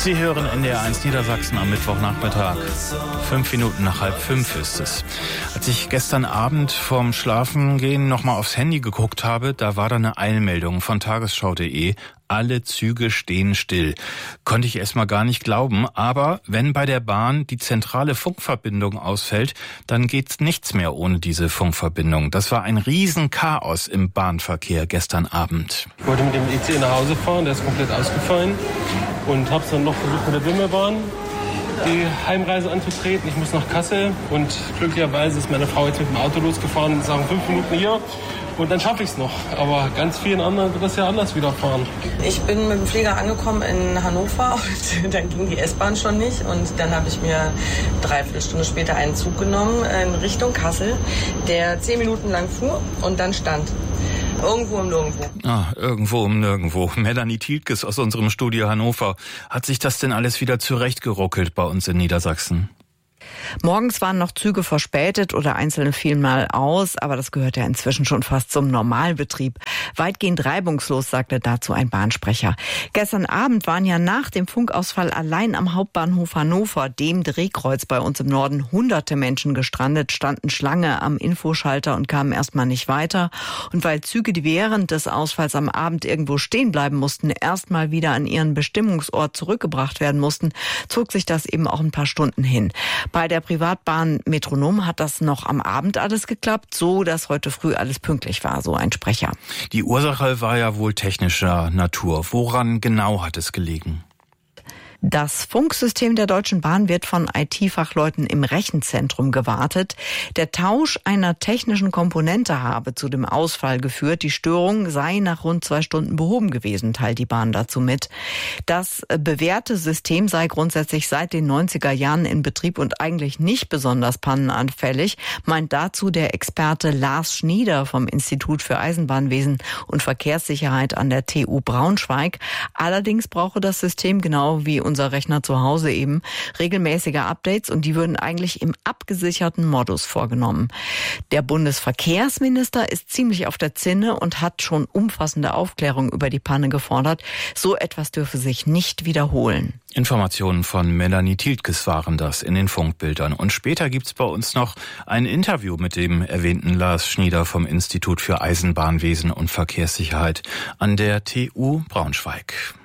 Sie hören NDR1 Niedersachsen am Mittwochnachmittag. 5 Minuten nach 4:30 ist es. Als ich gestern Abend vorm Schlafengehen nochmal aufs Handy geguckt habe, da war da eine Eilmeldung von tagesschau.de. Alle Züge stehen still. Konnte ich erstmal gar nicht glauben, aber wenn bei der Bahn die zentrale Funkverbindung ausfällt, dann geht's nichts mehr ohne diese Funkverbindung. Das war ein Riesenchaos im Bahnverkehr gestern Abend. Ich wollte mit dem IC nach Hause fahren, der ist komplett ausgefallen und habe dann noch versucht mit der Bimmelbahn die Heimreise anzutreten. Ich muss nach Kassel und glücklicherweise ist meine Frau jetzt mit dem Auto losgefahren, sagen 5 Minuten hier. Und dann schaffe ich es noch. Aber ganz vielen anderen wird das ja anders wieder fahren. Ich bin mit dem Flieger angekommen in Hannover und dann ging die S-Bahn schon nicht. Und dann habe ich mir 3/4 Stunde später einen Zug genommen in Richtung Kassel, der 10 Minuten lang fuhr und dann stand. Irgendwo im Nirgendwo. Irgendwo im Nirgendwo. Melanie Tielkes aus unserem Studio Hannover. Hat sich das denn alles wieder zurechtgeruckelt bei uns in Niedersachsen? Morgens waren noch Züge verspätet oder einzelne fielen mal aus, aber das gehört ja inzwischen schon fast zum Normalbetrieb. Weitgehend reibungslos, sagte dazu ein Bahnsprecher. Gestern Abend waren ja nach dem Funkausfall allein am Hauptbahnhof Hannover, dem Drehkreuz bei uns im Norden, hunderte Menschen gestrandet, standen Schlange am Infoschalter und kamen erstmal nicht weiter. Und weil Züge, die während des Ausfalls am Abend irgendwo stehen bleiben mussten, erstmal wieder an ihren Bestimmungsort zurückgebracht werden mussten, zog sich das eben auch ein paar Stunden hin. Bei der Privatbahn Metronom hat das noch am Abend alles geklappt, so dass heute früh alles pünktlich war, so ein Sprecher. Die Ursache war ja wohl technischer Natur. Woran genau hat es gelegen? Das Funksystem der Deutschen Bahn wird von IT-Fachleuten im Rechenzentrum gewartet. Der Tausch einer technischen Komponente habe zu dem Ausfall geführt. Die Störung sei nach rund 2 Stunden behoben gewesen, teilt die Bahn dazu mit. Das bewährte System sei grundsätzlich seit den 90er Jahren in Betrieb und eigentlich nicht besonders pannenanfällig, meint dazu der Experte Lars Schnieder vom Institut für Eisenbahnwesen und Verkehrssicherheit an der TU Braunschweig. Allerdings brauche das System, genau wie unser Rechner zu Hause eben, regelmäßige Updates und die würden eigentlich im abgesicherten Modus vorgenommen. Der Bundesverkehrsminister ist ziemlich auf der Zinne und hat schon umfassende Aufklärung über die Panne gefordert. So etwas dürfe sich nicht wiederholen. Informationen von Melanie Tielkes waren das in den Funkbildern. Und später gibt's bei uns noch ein Interview mit dem erwähnten Lars Schnieder vom Institut für Eisenbahnwesen und Verkehrssicherheit an der TU Braunschweig.